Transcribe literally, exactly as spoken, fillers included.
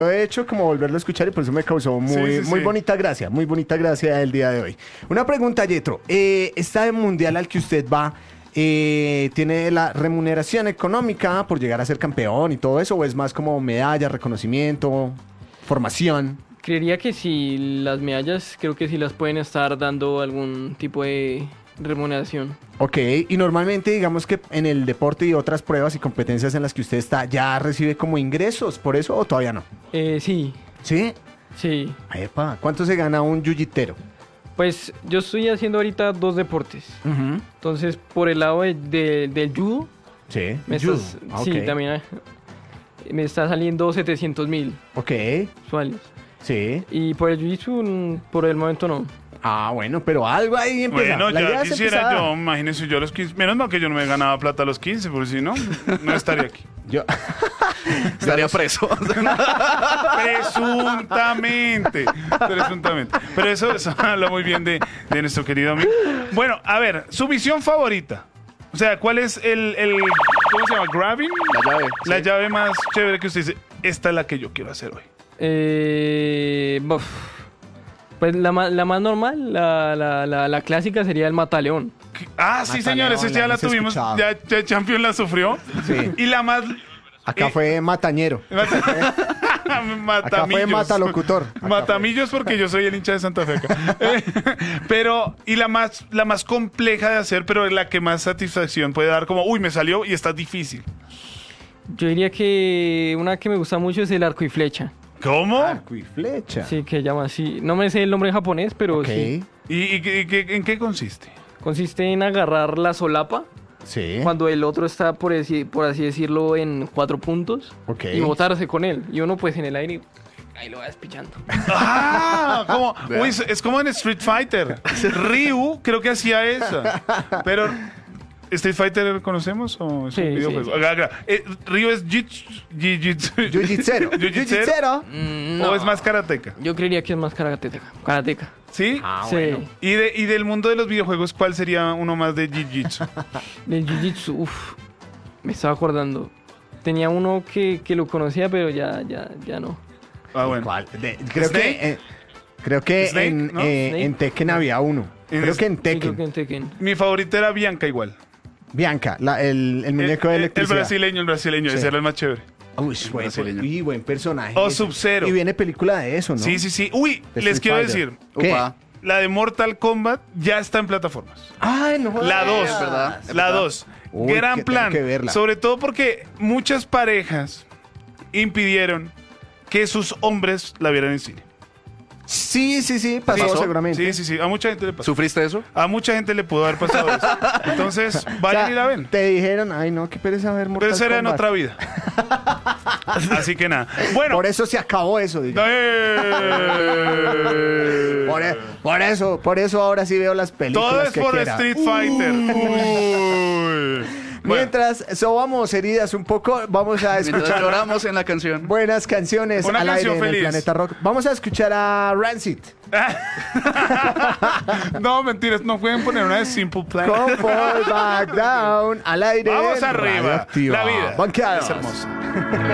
he hecho como volverlo a escuchar y por eso me causó muy, Sí, sí, muy sí. bonita gracia, muy bonita gracia el día de hoy. Una pregunta, Yetro. Eh, ¿Este mundial al que usted va eh, tiene la remuneración económica por llegar a ser campeón y todo eso? ¿O es más como medalla, reconocimiento, formación? Creería que si las medallas, creo que sí las pueden estar dando algún tipo de remuneración. Ok, y normalmente digamos que en el deporte y otras pruebas y competencias en las que usted está, ¿ya recibe como ingresos por eso o todavía no? Eh, sí, ¿Sí? sí. Epa, ¿cuánto se gana un yujitero? Pues yo estoy haciendo ahorita dos deportes. Entonces, por el lado de- de- del judo, Sí. me Judo. estás- Ah, sí, ok. también eh, me está saliendo setecientos mil Ok, usuarios. sí. Y por el jiu-jitsu, mm, por el momento no. Ah, bueno, pero algo ahí empieza. Bueno, La idea ya es quisiera empezar. yo, imagínense yo a los quince. Menos mal que yo no me ganaba plata a los quince, porque si no, no estaría aquí. Yo... Estaría preso. Presuntamente. Presuntamente. Pero eso, eso habla muy bien de, de nuestro querido amigo. Bueno, a ver, su misión favorita. O sea, ¿cuál es el, el ¿cómo se llama? ¿Grabbing? La llave. La sí. llave más chévere que usted dice, esta es la que yo quiero hacer hoy. Eh, buf. Pues la, ma- la más normal, la, la, la, la clásica sería el mataleón. Ah, sí, Mataleón, señores, esta la ya la hemos tuvimos. escuchado. Ya, ya Champion la sufrió. Sí. Y la más... Acá eh, fue matañero. Matamillos. Acá fue matalocutor. Acá Matamillos porque yo soy el hincha de Santa Fe acá. Eh, pero, y la más, la más compleja de hacer, pero la que más satisfacción puede dar, como, uy, me salió y está difícil. Yo diría que una que me gusta mucho es el arco y flecha. ¿Cómo? Arco y flecha. Sí, que llama así. No me sé el nombre en japonés, pero Ok. sí. ¿Y, y qué- qué- en qué consiste? Consiste en agarrar la solapa Sí. cuando el otro está, por, así- por así decirlo, en cuatro puntos. Ok. Y botarse con él. Y uno pues en el aire, ahí lo va despichando. Ah, como, Vea. uy, es, es como en Street Fighter. Ryu creo que hacía eso. Pero, ¿Street Fighter conocemos o es Sí, un sí, videojuego? sí. Ah, ah, ah. Eh, Ryu es jits- jiu-jitsu. Jiu-jitsero. Jiu-jitsero. Jiu-jitsero. Mm, ¿O no. es más karateca? Yo creería que es más karateca. Karateca. ¿Sí? Ah, Sí. bueno. ¿Y, de, y del mundo de los videojuegos, ¿cuál sería uno más de jiu-jitsu? Del jiu-jitsu, uff. Me estaba acordando. Tenía uno que, que lo conocía, pero ya, ya, ya no. Ah, bueno. ¿Cuál? De- creo ¿Snake? que, eh, creo que ¿Snake? en, ¿No? eh, ¿Snake? en Tekken había uno. En Creo es- que en Sí, creo Tekken. que en Tekken. Mi favorito era Bianca igual. Bianca, la- el, el muñeco de el, el electricidad. brasileño, el brasileño, Sí. ese era el más chévere. Uy, buen, brasileño. uy, buen personaje. O ese. Sub-Zero. Y viene película de eso, ¿no? Sí, sí, sí. Uy, De les Street quiero Fighter. decir, ¿Qué? Upa. la de Mortal Kombat ya está en plataformas. Ay, no jodas. La dos, Es verdad, es La verdad. dos. Uy, Gran que tengo plan. que verla. Sobre todo porque muchas parejas impidieron que sus hombres la vieran en cine. Sí, sí, sí, pasó, Sí, seguramente. Sí, sí, sí. A mucha gente le pasó. ¿Sufriste eso? A mucha gente le pudo haber pasado eso. Entonces, O sea, vayan y la ven. Te dijeron, ay, no, qué pereza ver Mortal Pero será en Kombat. otra vida. Así que nada. Bueno. Por eso se acabó eso, digo. ¡Eh! Por, e- por eso, por eso ahora sí veo las películas Todo es que por quiera. Street Fighter. Uy. Bueno, Mientras sobamos heridas un poco, vamos a Mientras escuchar lloramos en la canción. buenas canciones Una al canción aire en el feliz. Planeta Rock. Vamos a escuchar a Rancid. no, mentiras, no pueden poner una de Simple Plan. Come Fall Back Down al aire. Vamos en arriba. Radioactiva. La vida Banqueados. es hermosa.